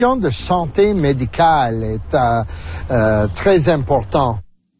de santé médicale est très important.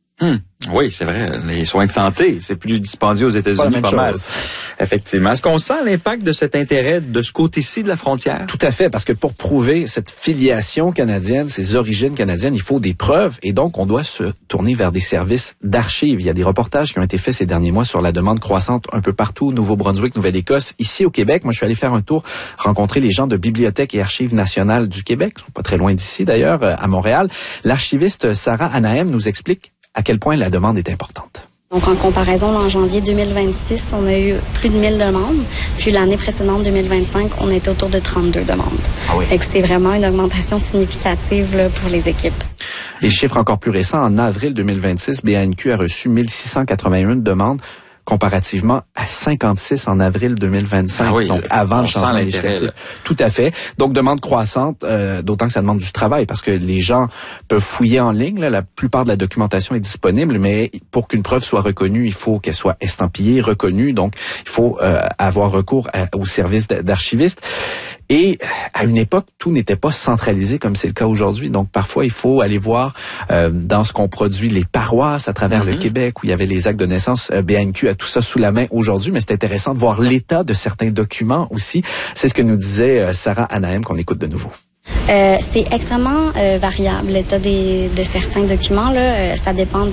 Oui, c'est vrai. Les soins de santé, c'est plus dispendieux aux États-Unis, pas mal. Effectivement. Est-ce qu'on sent l'impact de cet intérêt de ce côté-ci de la frontière? Tout à fait, parce que pour prouver cette filiation canadienne, ces origines canadiennes, il faut des preuves et donc on doit se tourner vers des services d'archives. Il y a des reportages qui ont été faits ces derniers mois sur la demande croissante un peu partout, Nouveau-Brunswick, Nouvelle-Écosse, ici au Québec. Moi, je suis allé faire un tour, rencontrer les gens de Bibliothèque et Archives nationales du Québec, ils sont pas très loin d'ici d'ailleurs, à Montréal. L'archiviste Sarah Anahem nous explique à quel point la demande est importante. Donc, en comparaison, en janvier 2026, on a eu plus de 1000 demandes. Puis l'année précédente, 2025, on était autour de 32 demandes. Ah oui. Fait que c'est vraiment une augmentation significative là, pour les équipes. Les chiffres encore plus récents, en avril 2026, BANQ a reçu 1681 demandes, comparativement à 56 en avril 2025, ah oui, donc avant le changement législatif. Tout à fait. Donc, demande croissante, d'autant que ça demande du travail, parce que les gens peuvent fouiller en ligne. Là, la plupart de la documentation est disponible, mais pour qu'une preuve soit reconnue, il faut qu'elle soit estampillée, reconnue. Donc, il faut avoir recours au service d'archivistes. Et à une époque, tout n'était pas centralisé comme c'est le cas aujourd'hui. Donc, parfois, il faut aller voir dans ce qu'on produit les paroisses à travers le Québec, où il y avait les actes de naissance. BANQ a tout ça sous la main aujourd'hui, mais c'est intéressant de voir l'état de certains documents aussi. C'est ce que nous disait Sarah Anahem, qu'on écoute de nouveau. C'est extrêmement variable, l'état de certains documents. Là, ça dépend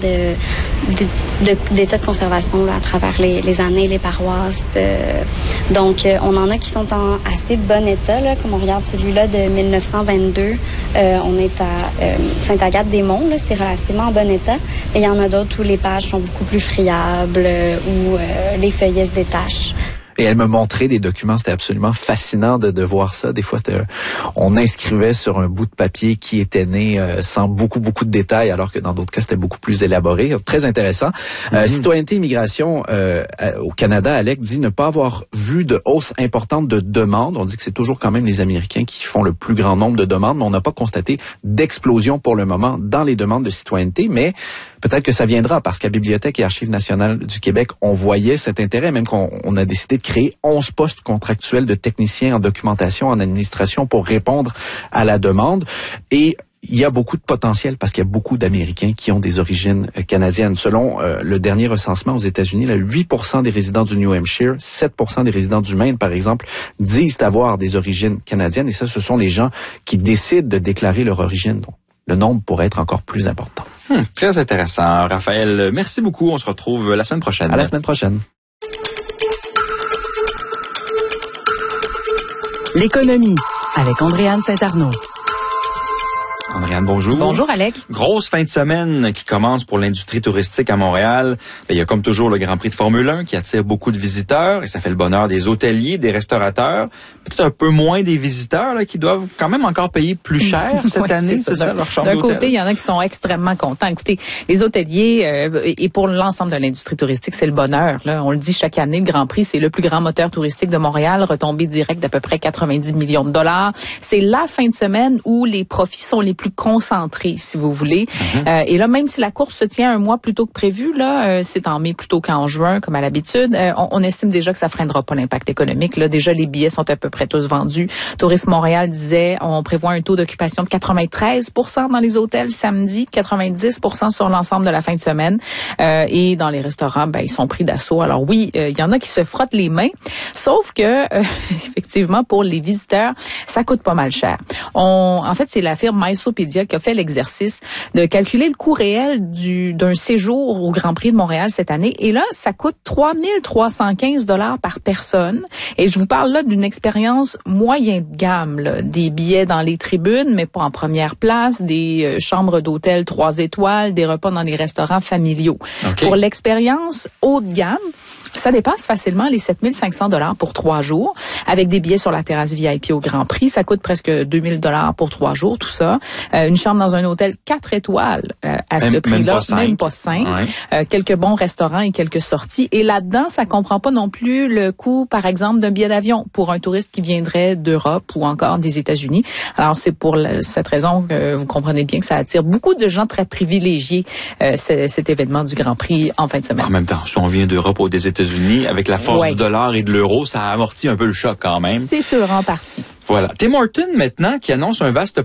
d'état de conservation là, à travers les années, les paroisses. Donc, on en a qui sont en assez bon état. Là, comme on regarde celui-là de 1922, on est à Sainte-Agathe-des-Monts. C'est relativement en bon état. Et il y en a d'autres où les pages sont beaucoup plus friables, où les feuillets se détachent. Et elle me montrait des documents, c'était absolument fascinant de voir ça. Des fois, on inscrivait sur un bout de papier qui était né sans beaucoup de détails, alors que dans d'autres cas, c'était beaucoup plus élaboré. Très intéressant. Citoyenneté et Immigration au Canada, Alec dit ne pas avoir vu de hausse importante de demandes. On dit que c'est toujours quand même les Américains qui font le plus grand nombre de demandes, mais on n'a pas constaté d'explosion pour le moment dans les demandes de citoyenneté, mais peut-être que ça viendra, parce qu'à Bibliothèque et Archives nationales du Québec, on voyait cet intérêt, même qu'on a décidé de créer 11 postes contractuels de techniciens en documentation, en administration pour répondre à la demande. Et il y a beaucoup de potentiel parce qu'il y a beaucoup d'Américains qui ont des origines canadiennes. Selon le dernier recensement aux États-Unis, là, 8% des résidents du New Hampshire, 7% des résidents du Maine, par exemple, disent avoir des origines canadiennes. Et ça, ce sont les gens qui décident de déclarer leur origine. Donc, le nombre pourrait être encore plus important. Très intéressant. Raphaël, merci beaucoup. On se retrouve la semaine prochaine. À la semaine prochaine. L'économie avec Andréane Saint-Arnaud. Andréane, bonjour. Bonjour, Alec. Grosse fin de semaine qui commence pour l'industrie touristique à Montréal. Il y a comme toujours le Grand Prix de Formule 1 qui attire beaucoup de visiteurs et ça fait le bonheur des hôteliers, des restaurateurs. Peut-être un peu moins des visiteurs là, qui doivent quand même encore payer plus cher cette année, c'est ça, leur chambre d'hôtel. D'un côté, il y en a qui sont extrêmement contents. Écoutez, les hôteliers et pour l'ensemble de l'industrie touristique, c'est le bonheur. Là. On le dit chaque année, le Grand Prix, c'est le plus grand moteur touristique de Montréal, retombée directe d'à peu près 90 millions de dollars. C'est la fin de semaine où les profits sont les plus concentrés, si vous voulez. Et là, même si la course se tient un mois plus tôt que prévu, là, c'est en mai plutôt qu'en juin, comme à l'habitude, on estime déjà que ça freinera pas l'impact économique. Là, déjà, les billets sont à peu près tous vendus. Tourisme Montréal disait, on prévoit un taux d'occupation de 93% dans les hôtels samedi, 90% sur l'ensemble de la fin de semaine. Et dans les restaurants, ils sont pris d'assaut. Alors oui, il y en a qui se frottent les mains, sauf que, effectivement, pour les visiteurs, ça coûte pas mal cher. En fait, c'est la firme Mysopédia qui a fait l'exercice de calculer le coût réel d'un séjour au Grand Prix de Montréal cette année. Et là, ça coûte 3 315 $ par personne. Et je vous parle là d'une expérience moyen de gamme, là. Des billets dans les tribunes, mais pas en première place, des chambres d'hôtel 3 étoiles, des repas dans les restaurants familiaux. Okay. Pour l'expérience haut de gamme, ça dépasse facilement les 7 500 $ pour 3 jours, avec des billets sur la terrasse VIP au Grand Prix. Ça coûte presque 2 000 $ pour 3 jours, tout ça. Une chambre dans un hôtel 4 étoiles à ce prix-là, même pas 5. Ouais. Quelques bons restaurants et quelques sorties. Et là-dedans, ça comprend pas non plus le coût, par exemple, d'un billet d'avion pour un touriste qui viendrait d'Europe ou encore des États-Unis. Alors, c'est pour cette raison que vous comprenez bien que ça attire beaucoup de gens très privilégiés, cet événement du Grand Prix en fin de semaine. En même temps, si on vient d'Europe ou des États-Unis, avec la force du dollar et de l'euro, ça amortit un peu le choc quand même. C'est sûr, en partie. Voilà. Tim Hortons, maintenant, qui annonce un vaste